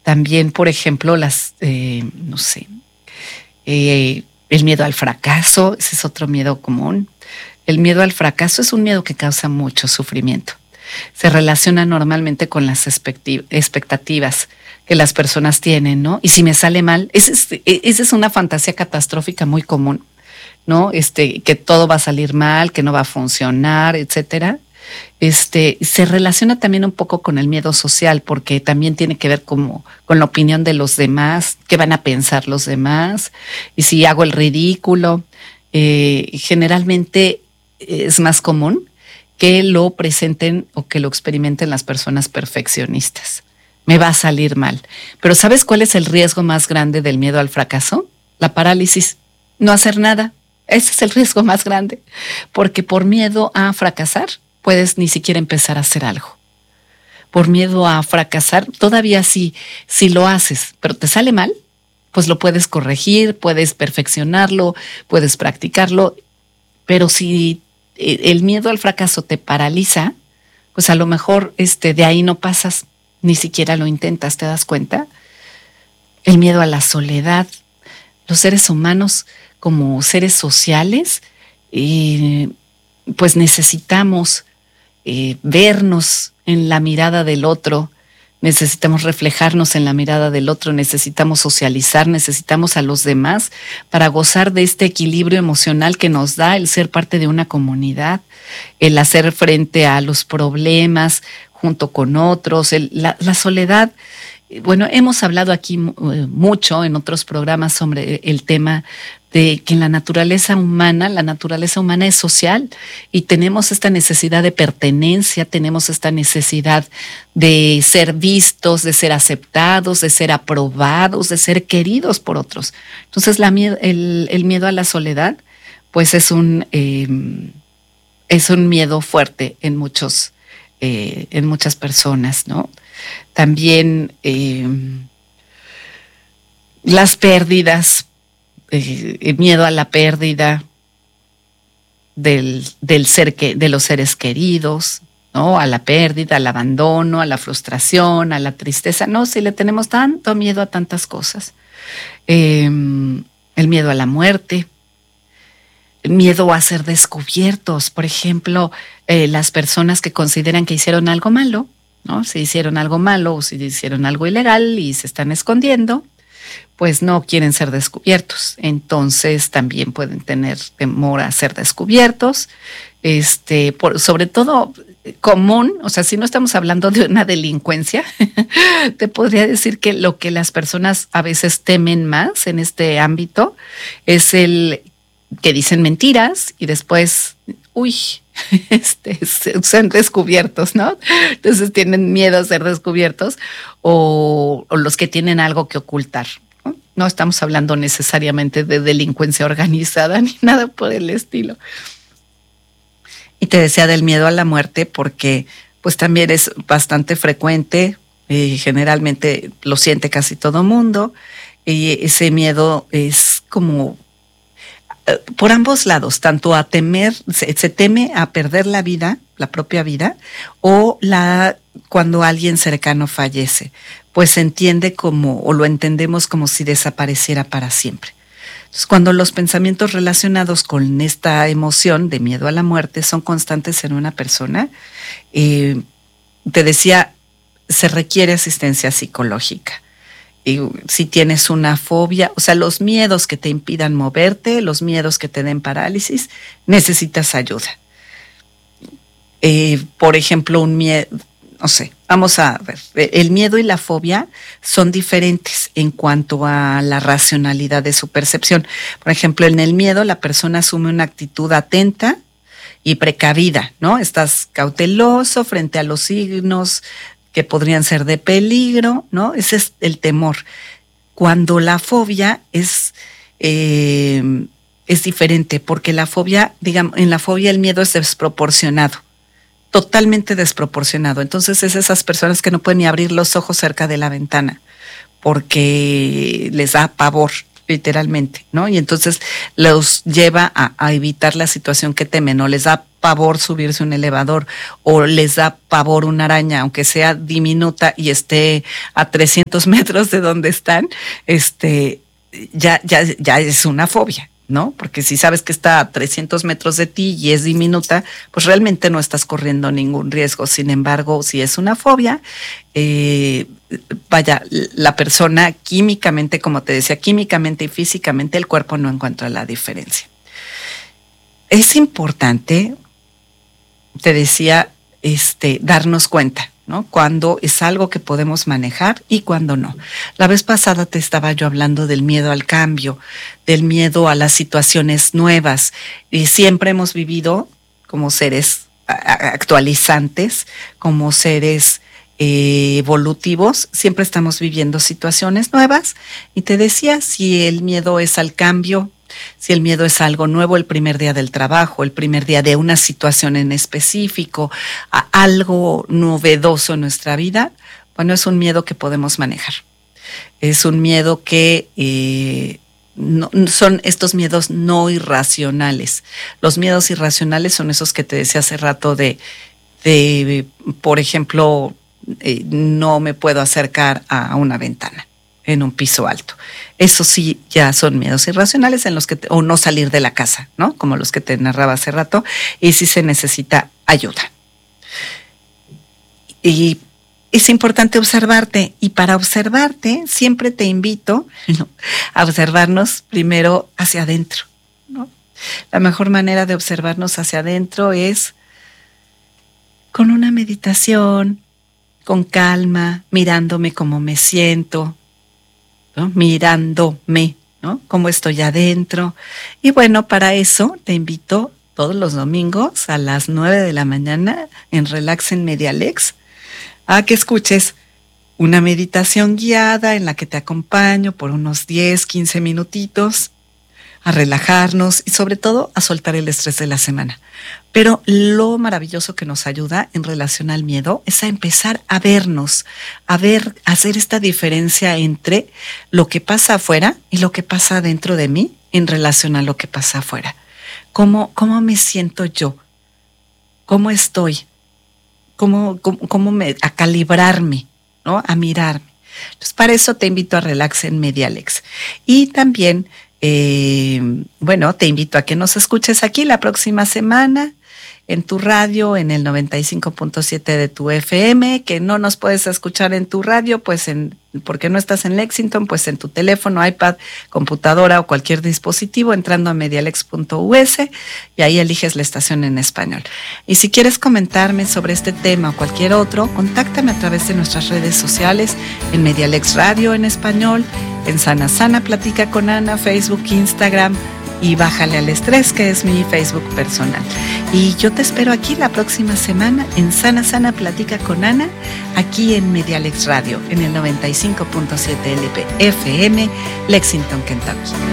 También, por ejemplo, el miedo al fracaso, ese es otro miedo común. El miedo al fracaso es un miedo que causa mucho sufrimiento. Se relaciona normalmente con las expectativas que las personas tienen, ¿no? Y si me sale mal, esa es una fantasía catastrófica muy común, ¿no? Que todo va a salir mal, que no va a funcionar, etcétera. Se relaciona también un poco con el miedo social, porque también tiene que ver con la opinión de los demás, qué van a pensar los demás, y si hago el ridículo. Generalmente es más común que lo presenten o que lo experimenten las personas perfeccionistas. Me va a salir mal. Pero ¿sabes cuál es el riesgo más grande del miedo al fracaso? La parálisis. No hacer nada. Ese es el riesgo más grande. Porque por miedo a fracasar, puedes ni siquiera empezar a hacer algo. Por miedo a fracasar, todavía si lo haces, pero te sale mal, pues lo puedes corregir, puedes perfeccionarlo, puedes practicarlo. Pero si el miedo al fracaso te paraliza, pues a lo mejor de ahí no pasas, ni siquiera lo intentas, ¿te das cuenta? El miedo a la soledad. Los seres humanos, como seres sociales, pues necesitamos vernos en la mirada del otro, necesitamos reflejarnos en la mirada del otro, necesitamos socializar, necesitamos a los demás para gozar de este equilibrio emocional que nos da el ser parte de una comunidad, el hacer frente a los problemas junto con otros, la soledad. Bueno, hemos hablado aquí mucho en otros programas sobre el tema de que en la naturaleza humana es social y tenemos esta necesidad de pertenencia, tenemos esta necesidad de ser vistos, de ser aceptados, de ser aprobados, de ser queridos por otros. Entonces el miedo a la soledad pues es un miedo fuerte en muchas personas, ¿no? También las pérdidas, el miedo a la pérdida de los seres queridos, ¿no? A la pérdida, al abandono, a la frustración, a la tristeza. No, si le tenemos tanto miedo a tantas cosas. El miedo a la muerte, el miedo a ser descubiertos. Por ejemplo, las personas que consideran que hicieron algo malo, ¿no? Si hicieron algo malo o si hicieron algo ilegal y se están escondiendo, pues no quieren ser descubiertos. Entonces también pueden tener temor a ser descubiertos. Sobre todo común, o sea, si no estamos hablando de una delincuencia, te podría decir que lo que las personas a veces temen más en este ámbito es el que dicen mentiras y después, sean descubiertos, ¿no? Entonces tienen miedo a ser descubiertos o los que tienen algo que ocultar, ¿no? No estamos hablando necesariamente de delincuencia organizada ni nada por el estilo. Y te decía del miedo a la muerte porque pues también es bastante frecuente, generalmente lo siente casi todo mundo, y ese miedo es como por ambos lados, tanto a temer, se teme a perder la vida, la propia vida, o cuando alguien cercano fallece, pues se entiende o lo entendemos como si desapareciera para siempre. Entonces, cuando los pensamientos relacionados con esta emoción de miedo a la muerte son constantes en una persona, te decía, se requiere asistencia psicológica. Y si tienes una fobia, o sea, los miedos que te impidan moverte, los miedos que te den parálisis, necesitas ayuda. Por ejemplo, un miedo, no sé, vamos a ver, el miedo y la fobia son diferentes en cuanto a la racionalidad de su percepción. Por ejemplo, en el miedo la persona asume una actitud atenta y precavida, ¿no? Estás cauteloso frente a los signos que podrían ser de peligro, ¿no? Ese es el temor. Cuando la fobia es diferente, porque la fobia, en la fobia el miedo es desproporcionado, totalmente desproporcionado. Entonces es esas personas que no pueden ni abrir los ojos cerca de la ventana, porque les da pavor, literalmente, ¿no? Y entonces los lleva a evitar la situación que temen, o les da pavor subirse a un elevador o les da pavor una araña, aunque sea diminuta y esté a 300 metros de donde están, ya es una fobia, ¿no? Porque si sabes que está a 300 metros de ti y es diminuta, pues realmente no estás corriendo ningún riesgo. Sin embargo, si es una fobia, la persona químicamente, como te decía, químicamente y físicamente, el cuerpo no encuentra la diferencia. Es importante, te decía, darnos cuenta, ¿no? Cuando es algo que podemos manejar y cuando no. La vez pasada te estaba yo hablando del miedo al cambio, del miedo a las situaciones nuevas. Y siempre hemos vivido como seres actualizantes, como seres evolutivos, siempre estamos viviendo situaciones nuevas. Y te decía, si el miedo es al cambio, si el miedo es algo nuevo, el primer día del trabajo, el primer día de una situación en específico, a algo novedoso en nuestra vida, bueno, es un miedo que podemos manejar. Es un miedo que no, son estos miedos no irracionales. Los miedos irracionales son esos que te decía hace rato de por ejemplo, no me puedo acercar a una ventana en un piso alto. Eso sí, ya son miedos irracionales en los que o no salir de la casa, ¿no? Como los que te narraba hace rato, y sí se necesita ayuda. Y es importante observarte, y para observarte siempre te invito, ¿no?, a observarnos primero hacia adentro, ¿no? La mejor manera de observarnos hacia adentro es con una meditación, con calma, mirándome cómo me siento, ¿no? Mirándome, ¿no? Cómo estoy adentro. Y bueno, para eso te invito todos los domingos a las 9 de la mañana en Relax en Medialex a que escuches una meditación guiada en la que te acompaño por unos 10, 15 minutitos a relajarnos y sobre todo a soltar el estrés de la semana. Pero lo maravilloso que nos ayuda en relación al miedo es a empezar a vernos, a hacer esta diferencia entre lo que pasa afuera y lo que pasa dentro de mí en relación a lo que pasa afuera. ¿Cómo me siento yo? ¿Cómo estoy? A calibrarme, ¿no? A mirarme. Entonces, para eso te invito a Relax en Medialex. Y también, te invito a que nos escuches aquí la próxima semana en tu radio, en el 95.7 de tu FM, que no nos puedes escuchar en tu radio, pues porque no estás en Lexington, pues en tu teléfono, iPad, computadora o cualquier dispositivo, entrando a medialex.us y ahí eliges la estación en español. Y si quieres comentarme sobre este tema o cualquier otro, contáctame a través de nuestras redes sociales, en Medialex Radio en español, en Sana Sana Platica con Ana, Facebook, Instagram, y Bájale al Estrés, que es mi Facebook personal. Y yo te espero aquí la próxima semana en Sana Sana Platica con Ana, aquí en Medialex Radio, en el 95.7 FM, Lexington, Kentucky.